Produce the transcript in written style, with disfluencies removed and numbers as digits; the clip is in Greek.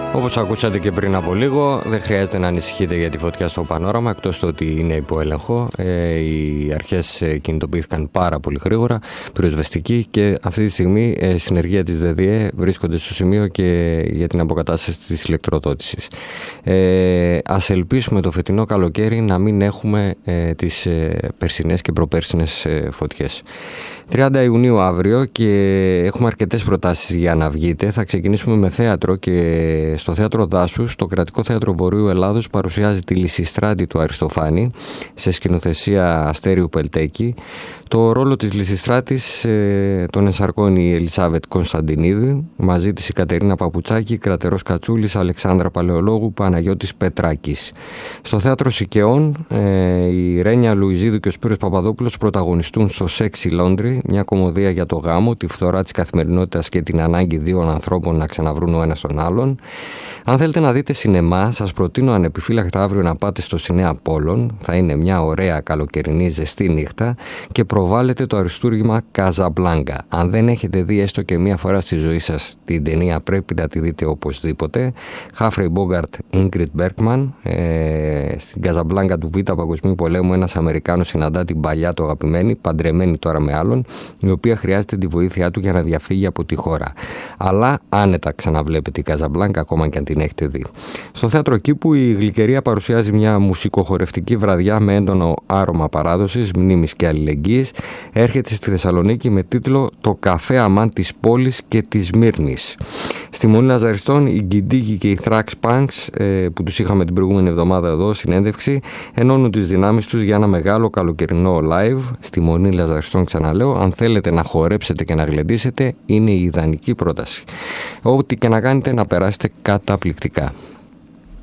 Όπως ακούσατε και πριν από λίγο, δεν χρειάζεται να ανησυχείτε για τη φωτιά στο πανόραμα, εκτός του ότι είναι υπό έλεγχο. Οι αρχές κινητοποιήθηκαν πάρα πολύ γρήγορα, πυροσβεστικοί, και αυτή τη στιγμή συνεργεία της ΔΔΕ βρίσκονται στο σημείο και για την αποκατάσταση της ηλεκτροδότησης. Ας ελπίσουμε το φετινό καλοκαίρι να μην έχουμε τις περσινές και προπέρσινες φωτιές. 30 Ιουνίου αύριο και έχουμε αρκετές προτάσεις για να βγείτε. Θα ξεκινήσουμε με θέατρο και στο Θέατρο Δάσους, το Κρατικό Θέατρο Βορείου Ελλάδος παρουσιάζει τη Λυσιστράτη του Αριστοφάνη σε σκηνοθεσία Αστέριου Πελτέκη. Το ρόλο της Λυσιστράτης τον ενσαρκώνει η Ελισάβετ Κωνσταντινίδη, μαζί της η Κατερίνα Παπουτσάκη, Κρατερός Κατσούλης, Αλεξάνδρα Παλαιολόγου, Παναγιώτης Πετράκης. Στο Θέατρο Σικαιών η Ρένια Λουιζίδου και ο Σπύρος Παπαδόπουλος πρωταγωνιστούν στο Σεξι Λόντρι, μια κομμωδία για το γάμο, τη φθορά της καθημερινότητας και την ανάγκη δύο ανθρώπων να ξαναβρούν ο ένας τον άλλον. Αν θέλετε να δείτε σινεμά, σας προτείνω ανεπιφύλακτα αύριο να πάτε στο Σινέα Απόλλων. Θα είναι μια ωραία καλοκαιρινή ζεστή νύχτα και προβάλλεται το αριστούργημα Καζαμπλάνκα. Αν δεν έχετε δει έστω και μία φορά στη ζωή σας την ταινία, πρέπει να τη δείτε οπωσδήποτε. Χάφρεϊ Μπόγκαρτ, Ίνγκριτ Μπέρκμαν. Στην Καζαμπλάνκα του Β' Παγκοσμίου Πολέμου ένας Αμερικάνος συναντά την παλιά του αγαπημένη, παντρεμένη τώρα με άλλον, η οποία χρειάζεται τη βοήθειά του για να διαφύγει από τη χώρα. Αλλά άνετα ξαναβλέπετε η Καζαμπλάνκα, ακόμα και αν την έχετε δει. Στο Θέατρο Κήπου η Γλυκερία παρουσιάζει μια μουσικοχορευτική βραδιά με έντονο άρωμα παράδοσης, μνήμης και αλληλεγγύης. Έρχεται στη Θεσσαλονίκη με τίτλο «Το καφέ αμάν της πόλης και της Μύρνης». Στη Μονή Λαζαριστών οι Γκιντίκοι και οι Thrax Punks, που τους είχαμε την προηγούμενη εβδομάδα εδώ συνέντευξη, ενώνουν τις δυνάμεις τους για ένα μεγάλο καλοκαιρινό live. Στη Μονή Λαζαριστών, ξαναλέω, αν θέλετε να χορέψετε και να γλεντήσετε, είναι η ιδανική πρόταση. Ό,τι και να κάνετε, να περάσετε καταπληκτικά.